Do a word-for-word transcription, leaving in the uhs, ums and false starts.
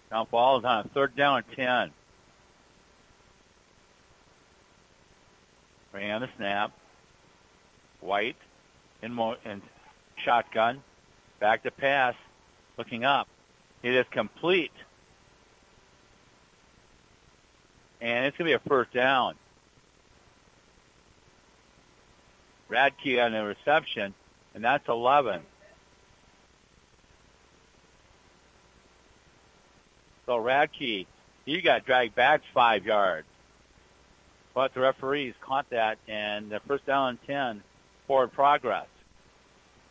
Now ball is on third down and ten. Bring on the snap. White in, mo- in shotgun. Back to pass. Looking up. It is complete. And it's going to be a first down. Radke on the reception, and that's eleven. So Radke, he got dragged back five yards. But the referees caught that, and the first down and ten, forward progress.